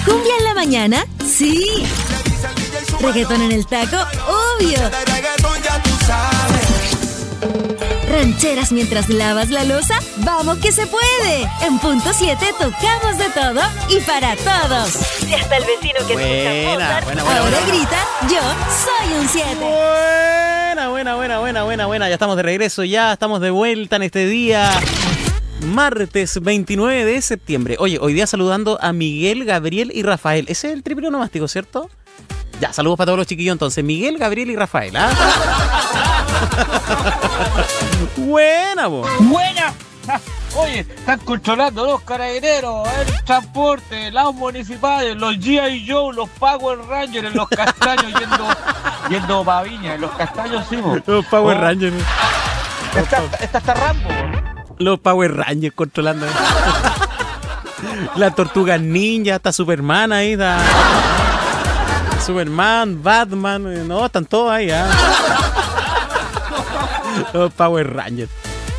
¿Cumbia en la mañana? ¡Sí! ¿Reggaetón en el taco? ¡Obvio! ¿Rancheras mientras lavas la loza? ¡Vamos que se puede! En punto 7 tocamos de todo y para todos. Y hasta el vecino que escucha Mozart ahora grita, yo soy un 7. Buena. Ya estamos de regreso, ya estamos de vuelta en este día. Martes 29 de septiembre. Oye, hoy día saludando a Miguel, Gabriel y Rafael. Ese es el triple onomástico, ¿cierto? Ya, saludos para todos los chiquillos entonces. Miguel, Gabriel y Rafael, ¿ah? Buena, vos. Buena. Oye, están controlando los carabineros, el transporte, los municipales, los G.I. Joe, los Power Rangers, los castaños yendo para Viña, los castaños sí, vos. Los Power Rangers. Está Rambo. Los Power Rangers controlando. Las tortugas ninja, está Superman ahí, está Superman, Batman, no, están todos ahí, ¿ah? Los Power Rangers.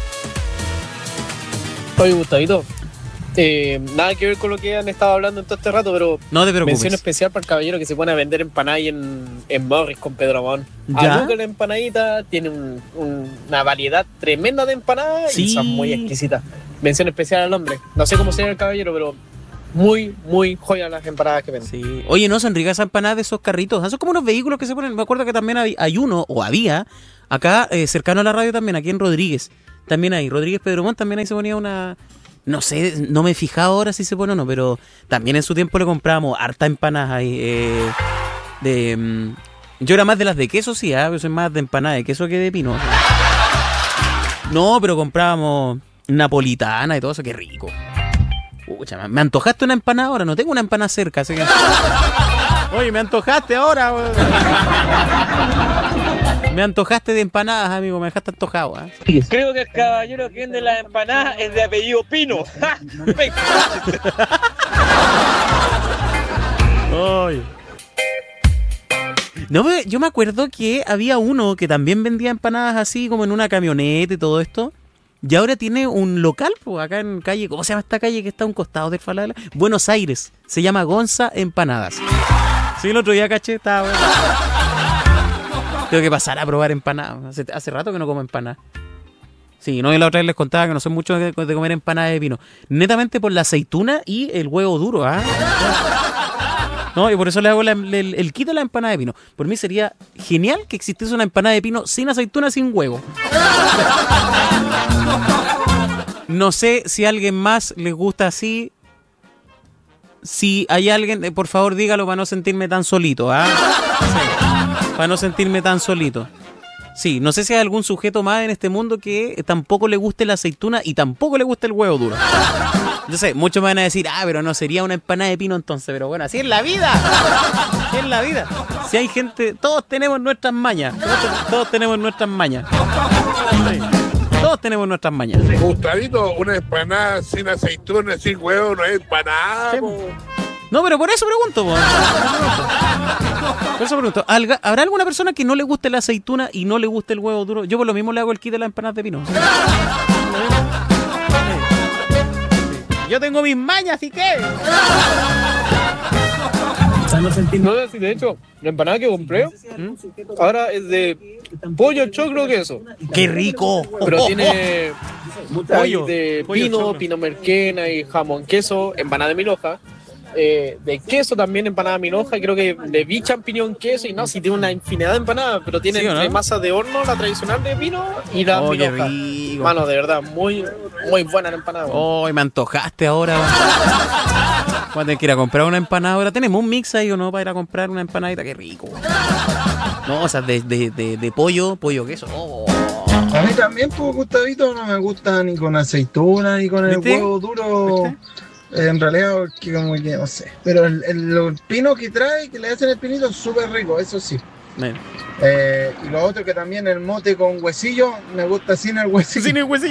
Oye, Gustavito, nada que ver con lo que han estado hablando en todo este rato, pero no te preocupes. Mención especial para el caballero que se pone a vender empanadas en Morris con Pedro Amón. ¿Ya? La empanadita tiene una variedad tremenda de empanadas y son muy exquisitas. Mención especial al hombre. No sé cómo se llama el caballero, pero muy, muy joya las empanadas que venden. Sí. Oye, no, son ricas esas empanadas de esos carritos. Son como unos vehículos que se ponen. Me acuerdo que también hay uno, o había, acá cercano a la radio también, aquí en Rodríguez. También hay, Rodríguez Pedromón, también ahí se ponía una... No sé, no me he fijado ahora si se pone o no, pero también en su tiempo le comprábamos harta empanadas ahí. Yo era más de las de queso, sí, yo soy más de empanadas de queso que de pino. No, pero comprábamos napolitana y todo eso, qué rico. Pucha, me antojaste una empanada ahora, no tengo una empanada cerca, así que... Oye, me antojaste ahora, güey. Me antojaste de empanadas, amigo, me dejaste antojado, ¿eh? Creo que el caballero que vende las empanadas es de apellido Pino. Oye. No, yo me acuerdo que había uno que también vendía empanadas así como en una camioneta y todo esto. Y ahora tiene un local, pues, acá en calle, ¿cómo se llama esta calle que está a un costado del Falabella? Buenos Aires. Se llama Gonza Empanadas. Sí, el otro día caché, estaba bueno. Tengo que pasar a probar empanadas. Hace rato que no como empanadas. Sí, no, y la otra vez les contaba que no soy mucho de comer empanadas de pino. Netamente por la aceituna y el huevo duro, ¿ah? No, y por eso le hago el kit de la empanada de pino. Por mí sería genial que existiese una empanada de pino sin aceituna, sin huevo. No sé si a alguien más les gusta así. Si hay alguien, por favor dígalo para no sentirme tan solito, ¿ah? Sí, para no sentirme tan solito. Sí, no sé si hay algún sujeto más en este mundo que tampoco le guste la aceituna y tampoco le guste el huevo duro. Yo sé, muchos me van a decir, pero no sería una empanada de pino entonces, pero bueno, así es la vida. Así es la vida. Si hay gente, todos tenemos nuestras mañas. Todos tenemos nuestras mañas. Sí. Todos tenemos nuestras mañas. Gustavito, una empanada sin aceituna, sin huevo, no es empanada. Sí. No, pero por eso pregunto, Por eso pregunto. ¿Habrá alguna persona que no le guste la aceituna y no le guste el huevo duro? Yo por lo mismo le hago el kit de las empanadas de pino. Yo tengo mis mañas, ¿y qué? No, de hecho, la empanada que compré ahora es de pollo, choclo, queso. ¡Qué rico! Pero tiene pollo de pino merquena y jamón, queso, empanada de mil hojas. De queso también, empanada de mil hojas, creo que de vi champiñón, queso, y no, sí tiene una infinidad de empanadas, pero tiene entre masa de horno, la tradicional de pino y la mil hojas. Mano, de verdad, muy, muy buena la empanada. Oh, me antojaste ahora. Voy a tener que ir a comprar una empanada ahora. ¿Tenemos un mix ahí o no para ir a comprar una empanadita? ¡Qué rico! No, o sea, de pollo queso. Oh. A mí también, pues, Gustavito, no me gusta ni con aceituna ni con el huevo duro. ¿Viste? En realidad, porque como que no sé. Pero el pino que trae, que le hacen el pinito, es súper rico, eso sí. Y lo otro que también el mote con huesillo, me gusta sin el huesillo. Sin el huesillo.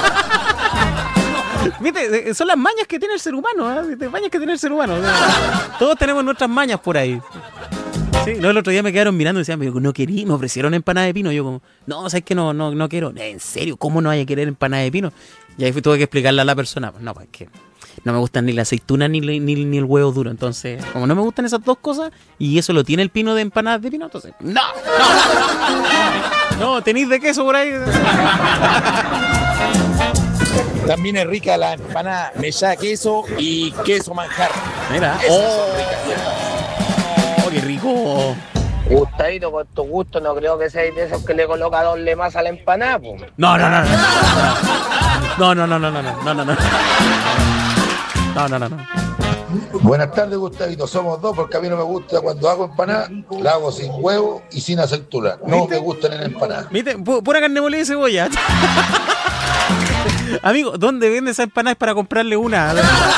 Viste, son las mañas que tiene el ser humano, ¿eh? Mañas que tiene el ser humano. Todos tenemos nuestras mañas por ahí. Sí, no, el otro día me quedaron mirando y decían, no querí, me ofrecieron empanada de pino. Yo como, no, sabes que no quiero. En serio, ¿cómo no hay que querer empanada de pino? Y ahí tuve que explicarle a la persona, no, pues que no me gustan ni la aceituna ni el huevo duro. Entonces, como no me gustan esas dos cosas, y eso lo tiene el pino de empanadas de pino, entonces, no, tenéis de queso por ahí. También es rica la empanada mellada de queso y queso manjar. Mira, qué rico. Gustavito, con tu gusto, no creo que seáis de esos que le coloca doble masa a la empanada, po. No. Buenas tardes, Gustavito. Somos dos porque a mí no me gusta cuando hago empanada, la hago sin huevo y sin aceituna. No me gustan en empanada. ¿Viste? Pura carne molida y cebolla. Amigo, ¿dónde vende esas empanadas para comprarle una?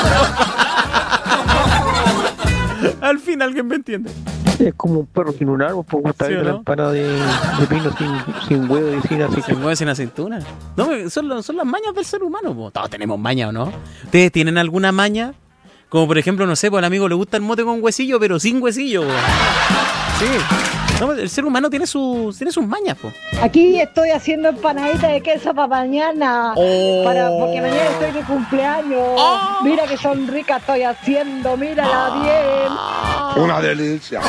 Al fin alguien me entiende. Es como un perro sin un árbol, pues gusta la empanada de pino sin huevo y sin aceituna. Sin huevo y sin aceituna. No, son las mañas del ser humano, po. Todos tenemos maña, ¿o no? ¿Ustedes tienen alguna maña? Como por ejemplo, no sé, pues al amigo le gusta el mote con huesillo, pero sin huesillo, po. Sí. No, el ser humano tiene sus mañas, po. Aquí estoy haciendo empanadita de queso para mañana. Porque mañana estoy de cumpleaños. Mira que son ricas estoy haciendo, mírala bien. Una delicia.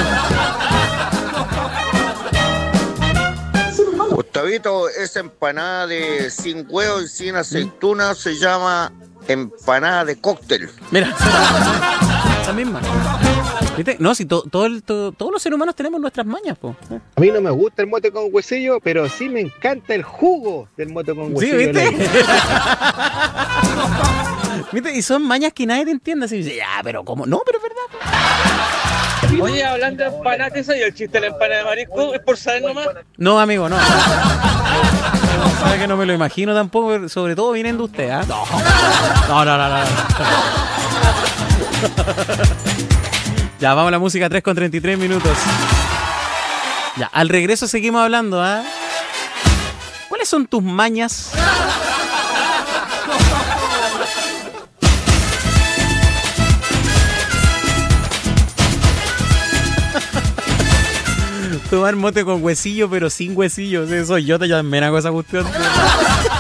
Gustavito, esa empanada de sin huevo y sin aceituna se llama empanada de cóctel. Mira, esa misma. ¿Viste? No, si todos los seres humanos tenemos nuestras mañas, po. A mí no me gusta el mote con huesillo, pero sí me encanta el jugo del mote con huesillo. Sí, ¿viste? ¿Viste? Y son mañas que nadie te entiende. Así dice, pero ¿cómo? No, pero es verdad. Oye, hablando de empanadas, ¿qué soy el chiste de la empanada de marisco? ¿Es por saber nomás? No, amigo, no. Sabe que no me lo imagino tampoco, sobre todo vienen de usted, ¿ah? No. Ya, vamos a la música, 3:33 minutos. Ya, al regreso seguimos hablando, ¿ah? ¿Cuáles son tus mañas? Tomar mote con huesillo, pero sin huesillo. Soy yo, te llaman esa cuestión.